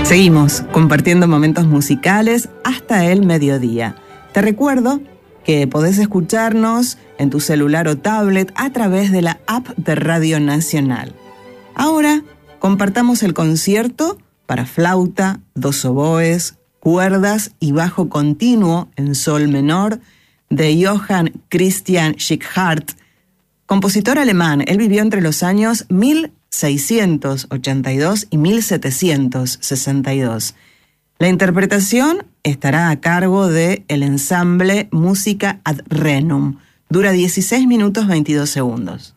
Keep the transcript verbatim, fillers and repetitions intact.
Seguimos compartiendo momentos musicales hasta el mediodía. Te recuerdo que podés escucharnos en tu celular o tablet a través de la app de Radio Nacional. Ahora compartamos el concierto para flauta, dos oboes, cuerdas y bajo continuo en sol menor de Johann Christian Schickhardt, compositor alemán. Él vivió entre los años mil seiscientos ochenta y dos y mil setecientos sesenta y dos. La interpretación estará a cargo de el ensamble Música ad Renum. Dura dieciséis minutos veintidós segundos.